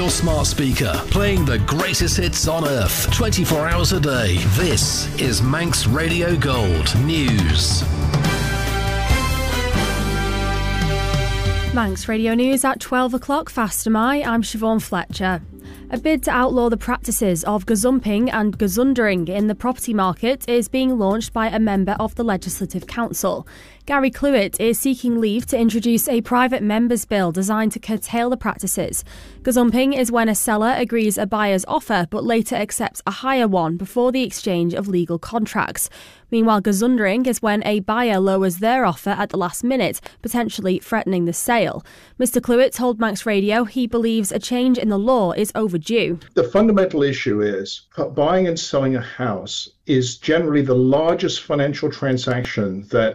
your smart speaker, playing the greatest hits on earth, 24 hours a day. This is Manx Radio Gold News. Manx Radio News at 12 o'clock. Fast am I. I'm Siobhan Fletcher. A bid to outlaw the practices of gazumping and gazundering in the property market is being launched by a member of the Legislative Council. Gary Clewett is seeking leave to introduce a private member's bill designed to curtail the practices. Gazumping is when a seller agrees a buyer's offer but later accepts a higher one before the exchange of legal contracts. Meanwhile, gazundering is when a buyer lowers their offer at the last minute, potentially threatening the sale. Mr. Clewett told Manx Radio he believes a change in the law is overdue. The fundamental issue is buying and selling a house is generally the largest financial transaction that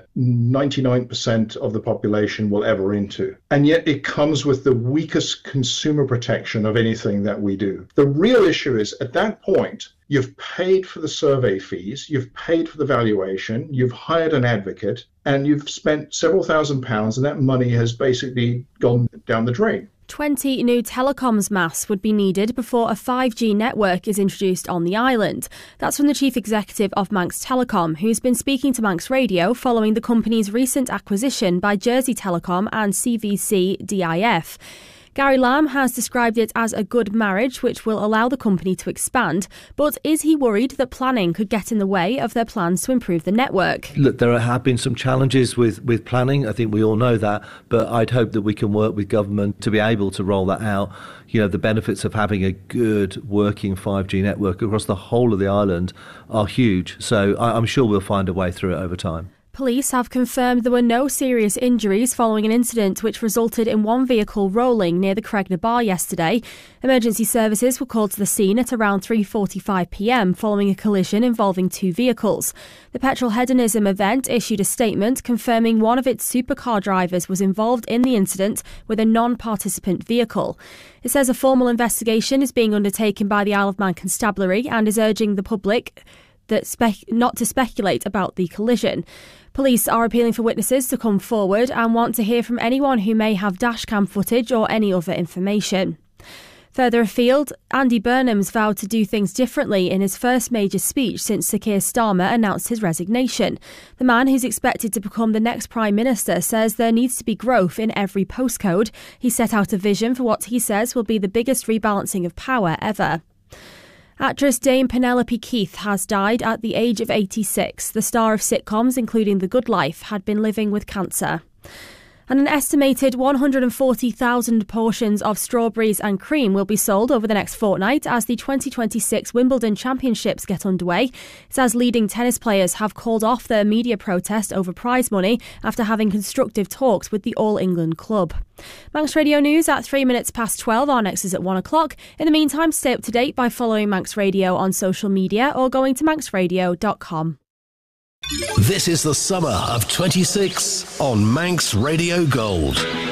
99% of the population will ever into. And yet it comes with the weakest consumer protection of anything that we do. The real issue is at that point, you've paid for the survey fees, you've paid for the valuation, you've hired an advocate, and you've spent several £1,000s, and that money has basically gone down the drain. 20 new telecoms masts would be needed before a 5G network is introduced on the island. That's from the Chief Executive of Manx Telecom, who's been speaking to Manx Radio following the company's recent acquisition by Jersey Telecom and CVC DIF. Gary Lamb has described it as a good marriage which will allow the company to expand, but is he worried that planning could get in the way of their plans to improve the network? Look, there have been some challenges with planning, I think we all know that, but I'd hope that we can work with government to be able to roll that out. You know, the benefits of having a good working 5G network across the whole of the island are huge, so I'm sure we'll find a way through it over time. Police have confirmed there were no serious injuries following an incident which resulted in one vehicle rolling near the Cregner Bar yesterday. Emergency services were called to the scene at around 3:45 p.m. following a collision involving two vehicles. The Petrol Hedonism event issued a statement confirming one of its supercar drivers was involved in the incident with a non-participant vehicle. It says a formal investigation is being undertaken by the Isle of Man Constabulary and is urging the public not to speculate about the collision. Police are appealing for witnesses to come forward and want to hear from anyone who may have dashcam footage or any other information. Further afield, Andy Burnham's vowed to do things differently in his first major speech since Sir Keir Starmer announced his resignation. The man, who's expected to become the next Prime Minister, says there needs to be growth in every postcode. He set out a vision for what he says will be the biggest rebalancing of power ever. Actress Dame Penelope Keith has died at the age of 86. The star of sitcoms, including The Good Life, had been living with cancer. And an estimated 140,000 portions of strawberries and cream will be sold over the next fortnight as the 2026 Wimbledon Championships get underway. It says leading tennis players have called off their media protest over prize money after having constructive talks with the All England club. Manx Radio News at 12:03. Our next is at 1 o'clock. In the meantime, stay up to date by following Manx Radio on social media or going to manxradio.com. This is the summer of 26 on Manx Radio Gold.